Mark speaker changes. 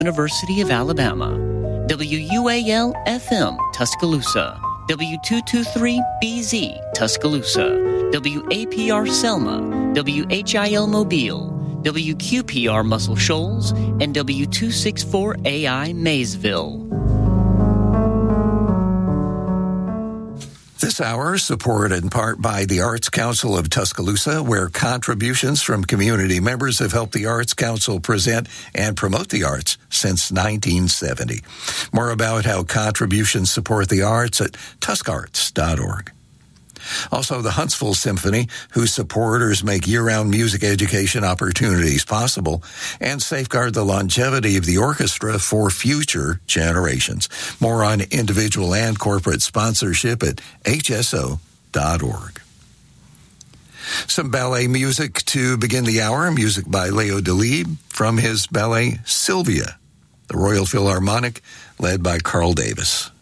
Speaker 1: University of Alabama, WUAL-FM Tuscaloosa, W223BZ Tuscaloosa, WAPR Selma, WHIL Mobile, WQPR Muscle Shoals, and W264AI Maysville.
Speaker 2: This hour supported in part by the Arts Council of Tuscaloosa, where contributions from community members have helped the Arts Council present and promote the arts since 1970. More about how contributions support the arts at tuscarts.org. Also, the Huntsville Symphony, whose supporters make year-round music education opportunities possible and safeguard the longevity of the orchestra for future generations. More on individual and corporate sponsorship at hso.org. Some ballet music to begin the hour. Music by Leo Delibes from his ballet Sylvia, the Royal Philharmonic, led by Carl Davis.